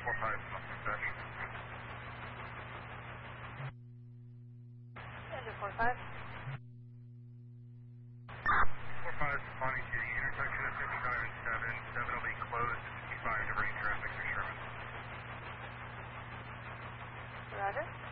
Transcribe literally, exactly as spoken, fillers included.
four five, something like that. Engine four five. four five, responding to the intersection of fifty-five and seven. seven will be closed at fifty-five, diverting traffic to Sherman. Roger.